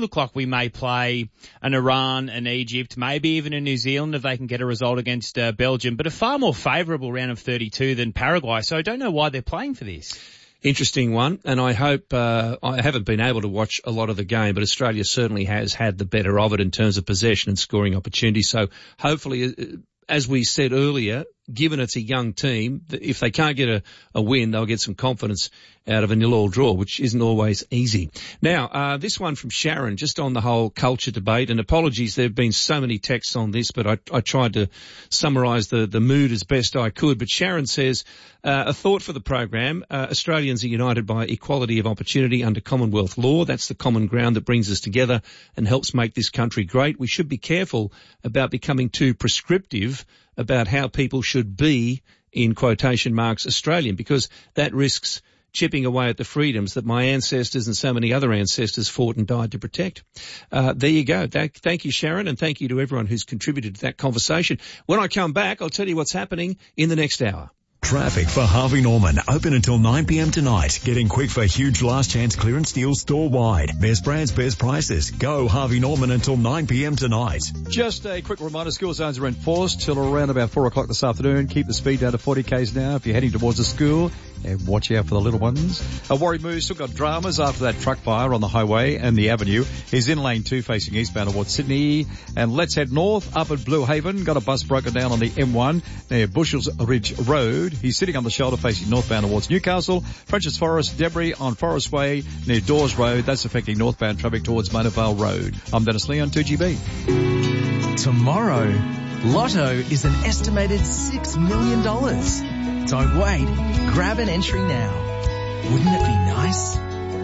look like we may play an Iran, an Egypt, maybe even a New Zealand if they can get a result against Belgium, but a far more favourable round of 32 than Paraguay. So I don't know why they're playing for this. Interesting one, and I hope I haven't been able to watch a lot of the game, but Australia certainly has had the better of it in terms of possession and scoring opportunities. So hopefully, as we said earlier, given it's a young team, if they can't get a win, they'll get some confidence out of a 0-0 draw, which isn't always easy. Now, this one from Sharon, just on the whole culture debate, and apologies, there have been so many texts on this, but I tried to summarise the mood as best I could. But Sharon says, a thought for the program, Australians are united by equality of opportunity under Commonwealth law. That's the common ground that brings us together and helps make this country great. We should be careful about becoming too prescriptive about how people should be, in quotation marks, Australian, because that risks chipping away at the freedoms that my ancestors and so many other ancestors fought and died to protect. There you go. Thank you, Sharon, and thank you to everyone who's contributed to that conversation. When I come back, I'll tell you what's happening in the next hour. Traffic for Harvey Norman, open until 9 p.m. tonight. Get in quick for huge last chance clearance deals store-wide. Best brands, best prices. Go Harvey Norman until 9 p.m. tonight. Just a quick reminder, school zones are enforced till around about 4 o'clock this afternoon. Keep the speed down to 40 k's now if you're heading towards the school. And watch out for the little ones. Warrie Moose still got dramas after that truck fire on the highway and the avenue. He's in lane 2 facing eastbound towards Sydney. And let's head north up at Blue Haven. Got a bus broken down on the M1 near Bushels Ridge Road. He's sitting on the shoulder facing northbound towards Newcastle. French's Forest, debris on Forest Way near Dawes Road. That's affecting northbound traffic towards Mona Vale Road. I'm Dennis Lee on 2GB. Tomorrow, Lotto is an estimated $6 million. Don't wait. Grab an entry now. Wouldn't it be nice?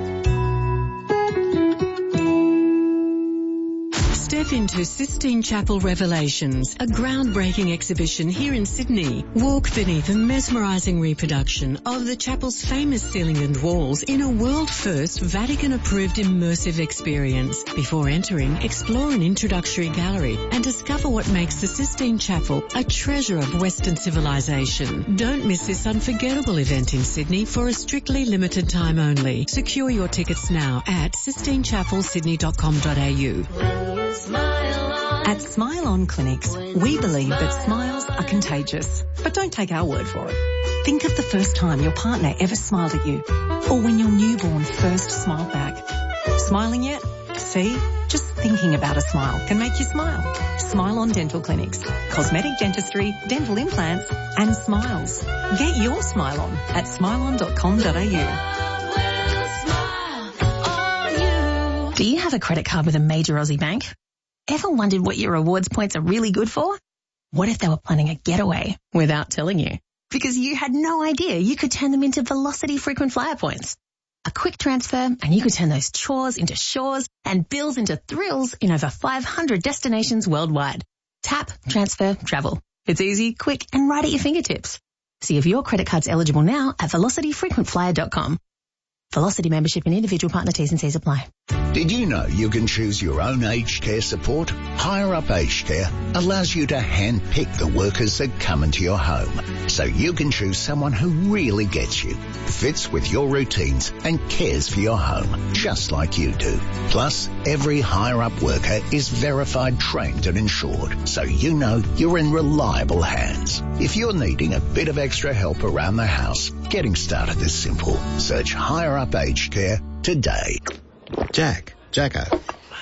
Step into Sistine Chapel Revelations, a groundbreaking exhibition here in Sydney. Walk beneath a mesmerising reproduction of the chapel's famous ceiling and walls in a world-first Vatican-approved immersive experience. Before entering, explore an introductory gallery and discover what makes the Sistine Chapel a treasure of Western civilization. Don't miss this unforgettable event in Sydney for a strictly limited time only. Secure your tickets now at sistinechapelsydney.com.au. At Smile On Clinics, we believe that smiles are contagious. But don't take our word for it. Think of the first time your partner ever smiled at you, or when your newborn first smiled back. Smiling yet? See? Just thinking about a smile can make you smile. Smile On Dental Clinics. Cosmetic dentistry, dental implants, and smiles. Get your smile on at smileon.com.au. Do you have a credit card with a major Aussie bank? Ever wondered what your rewards points are really good for? What if they were planning a getaway without telling you? Because you had no idea you could turn them into Velocity frequent flyer points. A quick transfer and you could turn those chores into shores and bills into thrills in over 500 destinations worldwide. Tap, transfer, travel. It's easy, quick, and right at your fingertips. See if your credit card's eligible now at velocityfrequentflyer.com. Velocity membership and individual partner T's and C's apply. Did you know you can choose your own aged care support? Higher Up Aged Care allows you to handpick the workers that come into your home, so you can choose someone who really gets you, fits with your routines and cares for your home, just like you do. Plus, every Higher Up worker is verified, trained and insured, so you know you're in reliable hands. If you're needing a bit of extra help around the house, getting started is simple. Search Higher Up Aged Care today. Jacko.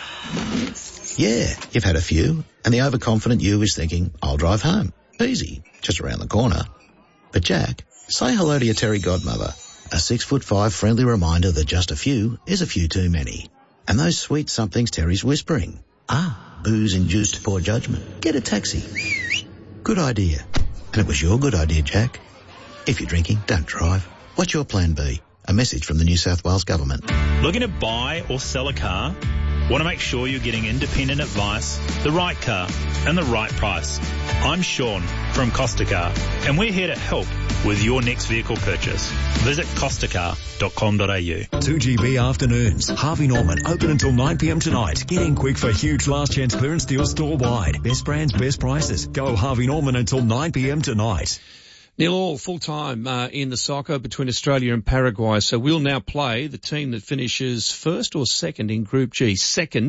Yeah, you've had a few, and the overconfident you is thinking, I'll drive home. Easy, just around the corner. But Jack, say hello to your Terry godmother. A 6'5" friendly reminder that just a few is a few too many. And those sweet somethings Terry's whispering. Booze-induced poor judgment. Get a taxi. Good idea. And it was your good idea, Jack. If you're drinking, don't drive. What's your plan B? A message from the New South Wales Government. Looking to buy or sell a car? Want to make sure you're getting independent advice, the right car, and the right price? I'm Sean from Costa Car, and we're here to help with your next vehicle purchase. Visit costacar.com.au. 2GB afternoons. Harvey Norman, open until 9 p.m. tonight. Get in quick for huge last chance clearance deals store-wide. Best brands, best prices. Go Harvey Norman until 9 p.m. tonight. 0-0 full-time in the soccer between Australia and Paraguay. So we'll now play the team that finishes first or second in Group G. Second.